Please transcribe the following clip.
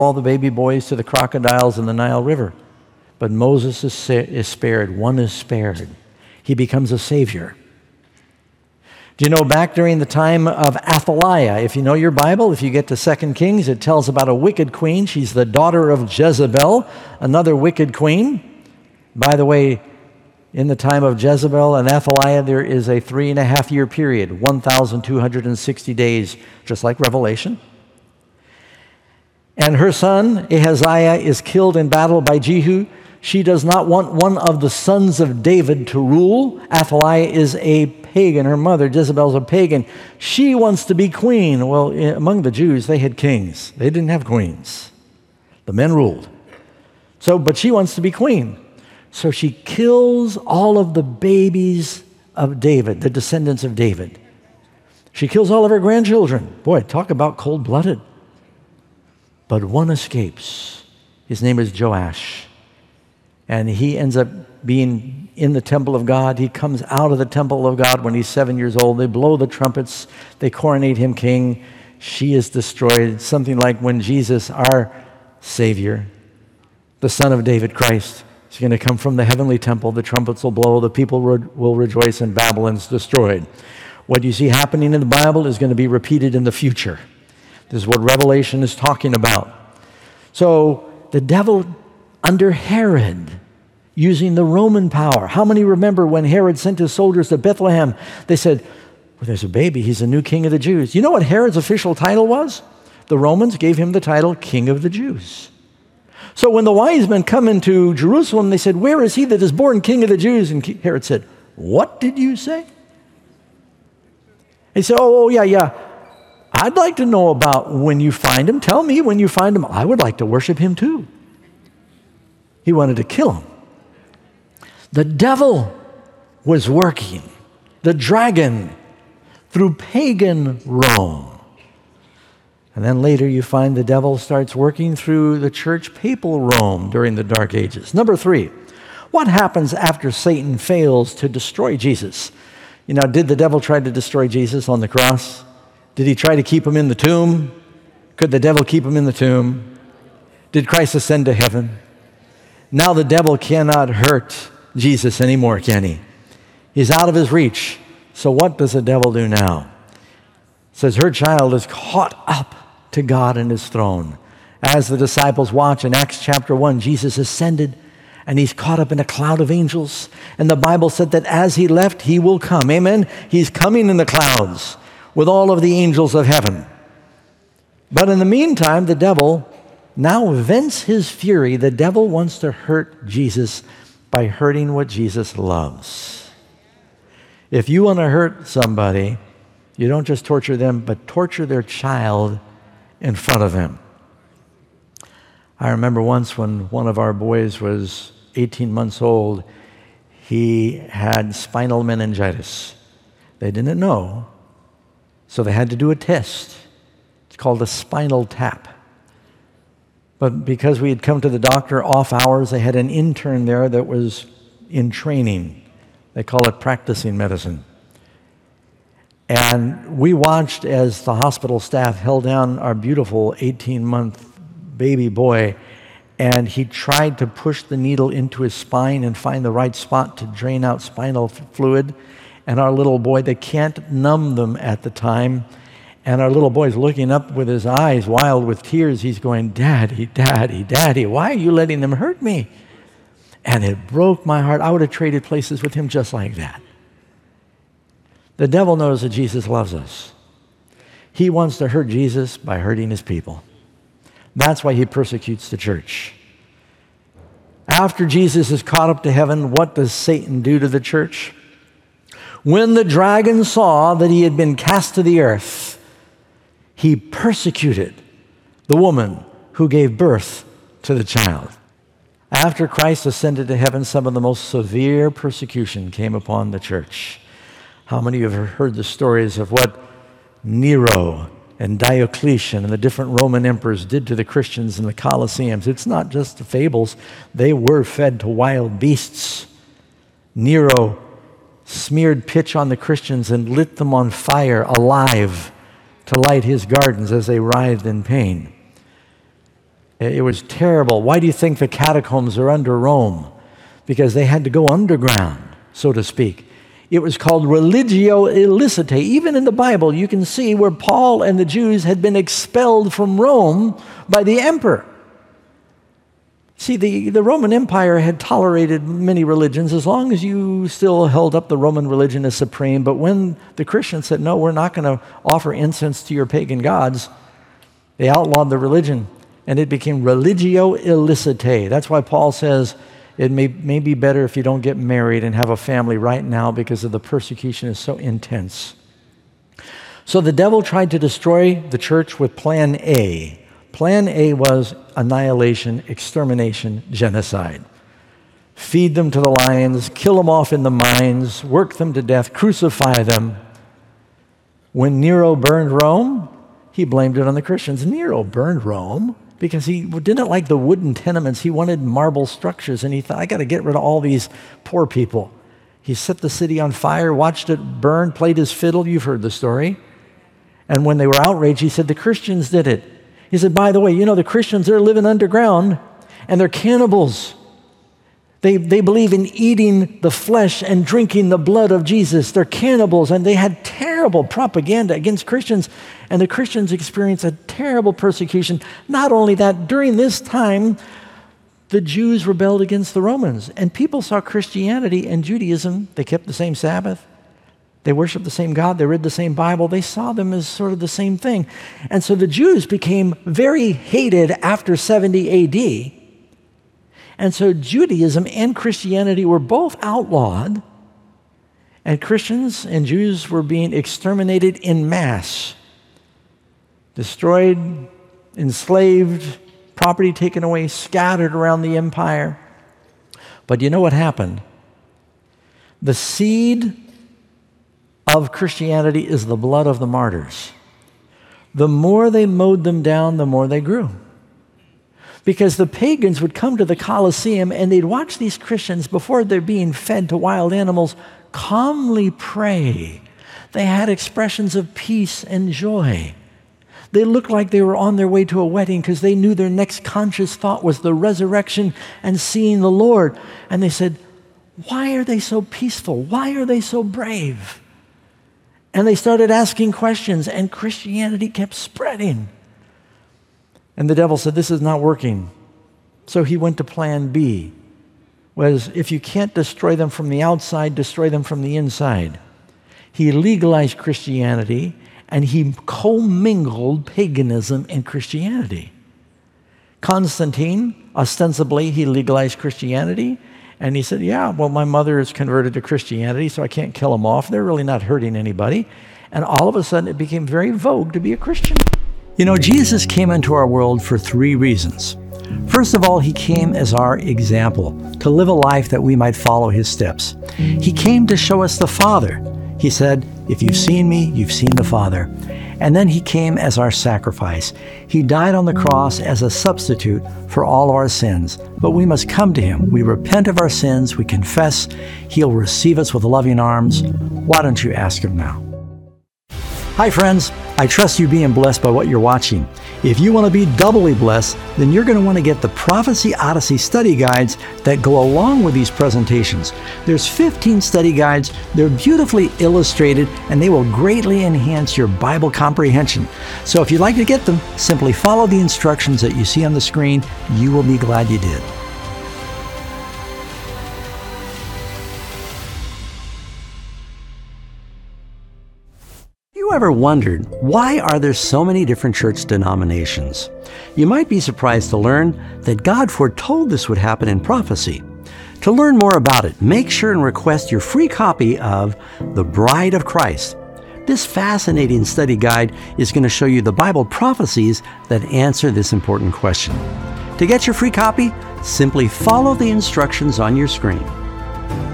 all the baby boys to the crocodiles in the Nile River. But Moses is spared. One is spared. He becomes a savior. Do you know, back during the time of Athaliah, if you know your Bible, if you get to 2 Kings, it tells about a wicked queen. She's the daughter of Jezebel, another wicked queen. By the way, in the time of Jezebel and Athaliah, there is a 3.5-year period, 1,260 days, just like Revelation. And her son, Ahaziah, is killed in battle by Jehu. She does not want one of the sons of David to rule. Athaliah is a pagan. Her mother, Jezebel's a pagan. She wants to be queen. Well, among the Jews, they had kings. They didn't have queens. The men ruled. But she wants to be queen. So she kills all of the babies of David, the descendants of David. She kills all of her grandchildren. Boy, talk about cold-blooded. But one escapes. His name is Joash. And he ends up being in the temple of God. He comes out of the temple of God when he's 7 years old. They blow the trumpets. They coronate him king. She is destroyed. Something like when Jesus, our Savior, the Son of David, Christ, is going to come from the heavenly temple. The trumpets will blow. The people will rejoice, and Babylon's destroyed. What you see happening in the Bible is going to be repeated in the future. This is what Revelation is talking about. So the devil under Herod, using the Roman power. How many remember when Herod sent his soldiers to Bethlehem? They said, well, there's a baby. He's the new king of the Jews. You know what Herod's official title was? The Romans gave him the title King of the Jews. So when the wise men come into Jerusalem, they said, where is he that is born King of the Jews? And Herod said, what did you say? He said, oh, yeah. I'd like to know about when you find him. Tell me when you find him. I would like to worship him too. He wanted to kill him. The devil was working, the dragon, through pagan Rome. And then later you find the devil starts working through the church papal Rome during the Dark Ages. Number 3, what happens after Satan fails to destroy Jesus? You know, did the devil try to destroy Jesus on the cross? Did he try to keep him in the tomb? Could the devil keep him in the tomb? Did Christ ascend to heaven? Now the devil cannot hurt Jesus anymore, can he? He's out of his reach. So what does the devil do now? It says her child is caught up to God and his throne. As the disciples watch in Acts chapter 1, Jesus ascended and he's caught up in a cloud of angels. And the Bible said that as he left, he will come. Amen? He's coming in the clouds with all of the angels of heaven. But in the meantime, the devil now vents his fury. The devil wants to hurt Jesus by hurting what Jesus loves. If you want to hurt somebody, you don't just torture them, but torture their child in front of them. I remember once when one of our boys was 18 months old, he had spinal meningitis. They didn't know, so they had to do a test. It's called a spinal tap. But because we had come to the doctor off hours, they had an intern there that was in training. They call it practicing medicine. And we watched as the hospital staff held down our beautiful 18-month baby boy, and he tried to push the needle into his spine and find the right spot to drain out spinal fluid. And our little boy, they can't numb them at the time. And our little boy's looking up with his eyes wild with tears. He's going, Daddy, Daddy, Daddy, why are you letting them hurt me? And it broke my heart. I would have traded places with him just like that. The devil knows that Jesus loves us. He wants to hurt Jesus by hurting his people. That's why he persecutes the church. After Jesus is caught up to heaven, what does Satan do to the church? When the dragon saw that he had been cast to the earth, he persecuted the woman who gave birth to the child. After Christ ascended to heaven, some of the most severe persecution came upon the church. How many of you have heard the stories of what Nero and Diocletian and the different Roman emperors did to the Christians in the Colosseums? It's not just the fables. They were fed to wild beasts. Nero smeared pitch on the Christians and lit them on fire alive to light his gardens as they writhed in pain. It was terrible. Why do you think the catacombs are under Rome? Because they had to go underground, so to speak. It was called religio illicitae. Even in the Bible, you can see where Paul and the Jews had been expelled from Rome by the emperor. See, the Roman Empire had tolerated many religions as long as you still held up the Roman religion as supreme. But when the Christians said, no, we're not going to offer incense to your pagan gods, they outlawed the religion, and it became religio illicitae. That's why Paul says it may be better if you don't get married and have a family right now because of the persecution is so intense. So the devil tried to destroy the church with Plan A. Plan A was annihilation, extermination, genocide. Feed them to the lions, kill them off in the mines, work them to death, crucify them. When Nero burned Rome, he blamed it on the Christians. Nero burned Rome because he didn't like the wooden tenements. He wanted marble structures, and he thought, I got to get rid of all these poor people. He set the city on fire, watched it burn, played his fiddle. You've heard the story. And when they were outraged, he said, the Christians did it. He said, by the way, you know, the Christians, they're living underground, and they're cannibals. They believe in eating the flesh and drinking the blood of Jesus. They're cannibals, and they had terrible propaganda against Christians, and the Christians experienced a terrible persecution. Not only that, during this time, the Jews rebelled against the Romans, and people saw Christianity and Judaism. They kept the same Sabbath. They worshiped the same God. They read the same Bible. They saw them as sort of the same thing. And so the Jews became very hated after 70 AD. And so Judaism and Christianity were both outlawed, and Christians and Jews were being exterminated en masse, destroyed, enslaved, property taken away, scattered around the empire. But you know what happened? The seed of Christianity is the blood of the martyrs. The more they mowed them down, the more they grew. Because the pagans would come to the Colosseum and they'd watch these Christians before they're being fed to wild animals calmly pray. They had expressions of peace and joy. They looked like they were on their way to a wedding because they knew their next conscious thought was the resurrection and seeing the Lord. And they said, why are they so peaceful? Why are they so brave? And they started asking questions, and Christianity kept spreading. And the devil said, this is not working. So he went to Plan B, was if you can't destroy them from the outside, destroy them from the inside. He legalized Christianity, and he commingled paganism and Christianity. Constantine, ostensibly, he legalized Christianity, and he said, yeah, well, my mother is converted to Christianity, so I can't kill them off. They're really not hurting anybody. And all of a sudden, it became very vogue to be a Christian. You know, Jesus came into our world for 3 reasons. First of all, he came as our example, to live a life that we might follow his steps. He came to show us the Father. He said, if you've seen me, you've seen the Father. And then he came as our sacrifice. He died on the cross as a substitute for all of our sins. But we must come to him. We repent of our sins. We confess. He'll receive us with loving arms. Why don't you ask him now? Hi, friends. I trust you being blessed by what you're watching. If you want to be doubly blessed, then you're going to want to get the Prophecy Odyssey study guides that go along with these presentations. There's 15 study guides. They're beautifully illustrated, and they will greatly enhance your Bible comprehension. So if you'd like to get them, simply follow the instructions that you see on the screen. You will be glad you did. You ever wondered, why are there so many different church denominations? You might be surprised to learn that God foretold this would happen in prophecy. To learn more about it, make sure and request your free copy of The Bride of Christ. This fascinating study guide is going to show you the Bible prophecies that answer this important question. To get your free copy, simply follow the instructions on your screen.